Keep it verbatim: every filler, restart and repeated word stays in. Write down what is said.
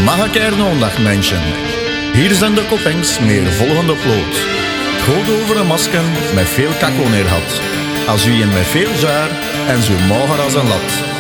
Magakernondag mensen. Hier zijn de koppings met de volgende upload. Het gaat over een masker met veel kakko neer had. Als u een met veel zuur en zo mager als een lat.